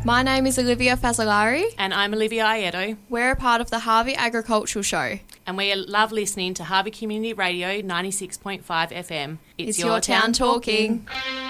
My name is Olivia Fazzolari. And I'm Olivia Aieto. We're a part of the Harvey Agricultural Show. And we love listening to Harvey Community Radio 96.5 FM. It's your town talking.